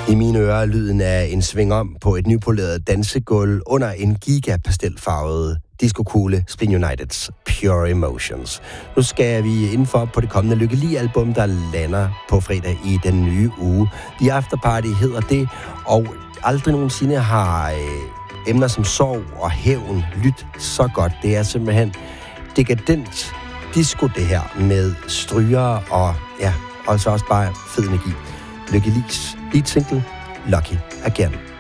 I mine ører lyden af en sving om på et nypoleret dansegulv under en gigapastelfarvet discokugle Spin Uniteds Pure Emotions. Nu skal vi indenfor på det kommende Lykke Li-album, der lander på fredag i den nye uge. The After Party hedder det, og aldrig nogensinde har emner som sorg og hævn lyttet så godt. Det er simpelthen dekadent disco, det her, med stryger og ja, og så også bare fed energi. Lykke Li's lead single, Lucky Again.